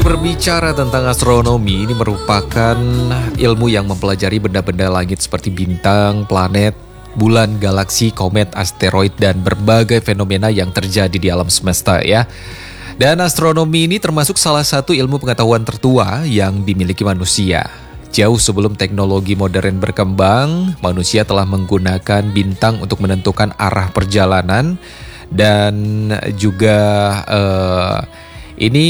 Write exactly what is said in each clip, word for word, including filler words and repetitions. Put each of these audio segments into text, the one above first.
berbicara tentang astronomi, ini merupakan ilmu yang mempelajari benda-benda langit seperti bintang, planet, bulan, galaksi, komet, asteroid, dan berbagai fenomena yang terjadi di alam semesta ya. Dan astronomi ini termasuk salah satu ilmu pengetahuan tertua yang dimiliki manusia. Jauh sebelum teknologi modern berkembang, manusia telah menggunakan bintang untuk menentukan arah perjalanan dan juga uh, ini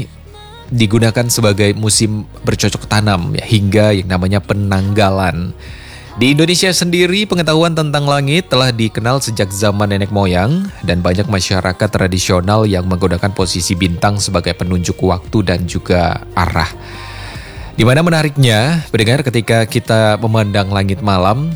digunakan sebagai musim bercocok tanam ya, hingga yang namanya penanggalan. Di Indonesia sendiri, pengetahuan tentang langit telah dikenal sejak zaman nenek moyang dan banyak masyarakat tradisional yang menggunakan posisi bintang sebagai penunjuk waktu dan juga arah. Di mana menariknya, pendengar, ketika kita memandang langit malam,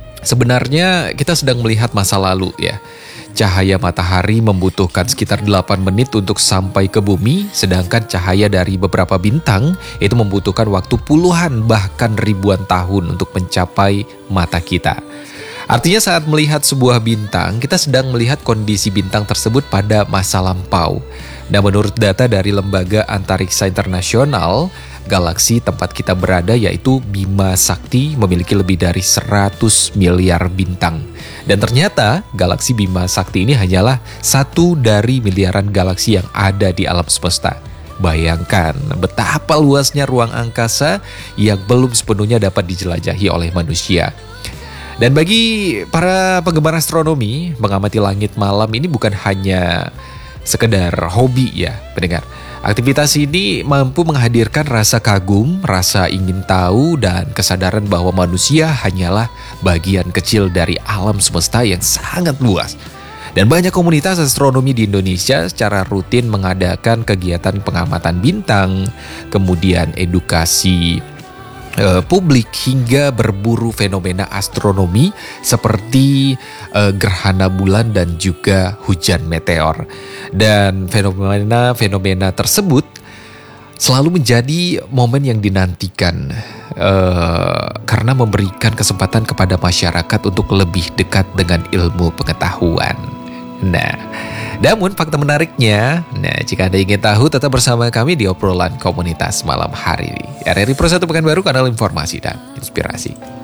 sebenarnya kita sedang melihat masa lalu ya. Cahaya matahari membutuhkan sekitar delapan menit untuk sampai ke bumi, sedangkan cahaya dari beberapa bintang itu membutuhkan waktu puluhan bahkan ribuan tahun untuk mencapai mata kita. Artinya saat melihat sebuah bintang, kita sedang melihat kondisi bintang tersebut pada masa lampau. Nah, menurut data dari Lembaga Antariksa Internasional, galaksi tempat kita berada yaitu Bima Sakti memiliki lebih dari seratus miliar bintang. Dan ternyata galaksi Bima Sakti ini hanyalah satu dari miliaran galaksi yang ada di alam semesta. Bayangkan betapa luasnya ruang angkasa yang belum sepenuhnya dapat dijelajahi oleh manusia. Dan bagi para penggemar astronomi, mengamati langit malam ini bukan hanya sekedar hobi ya, pendengar. Aktivitas ini mampu menghadirkan rasa kagum, rasa ingin tahu, dan kesadaran bahwa manusia hanyalah bagian kecil dari alam semesta yang sangat luas. Dan banyak komunitas astronomi di Indonesia secara rutin mengadakan kegiatan pengamatan bintang, kemudian edukasi Uh, publik hingga berburu fenomena astronomi seperti uh, gerhana bulan dan juga hujan meteor. Dan fenomena-fenomena tersebut selalu menjadi momen yang dinantikan uh, karena memberikan kesempatan kepada masyarakat untuk lebih dekat dengan ilmu pengetahuan. Nah, namun fakta menariknya, nah jika Anda ingin tahu, tetap bersama kami di obrolan komunitas malam hari ini. R R I Pro satu Pekanbaru, kanal informasi dan inspirasi.